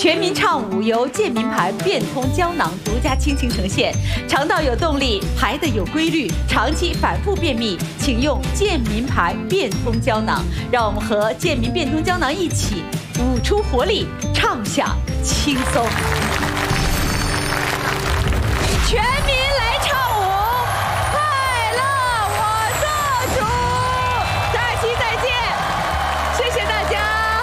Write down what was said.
全民畅舞由健民牌变通胶囊独家倾情呈现，肠道有动力，排的有规律，长期反复便秘，请用健民牌变通胶囊。让我们和健民变通胶囊一起舞出活力，畅享轻松。全民来畅舞。